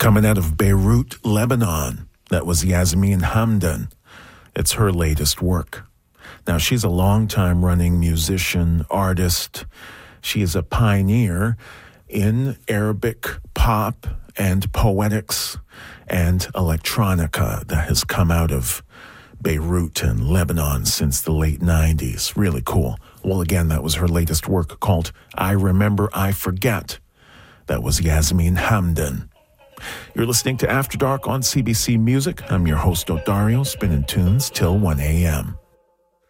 Coming out of Beirut, Lebanon, that was Yasmin Hamdan. It's her latest work. Now, she's a long-time running musician, artist. She is a pioneer in Arabic pop and poetics and electronica that has come out of Beirut and Lebanon since the late 90s. Really cool. Well, again, that was her latest work called I Remember, I Forget. That was Yasmin Hamdan. You're listening to After Dark on CBC Music. I'm your host, Odario, spinning tunes till 1 a.m.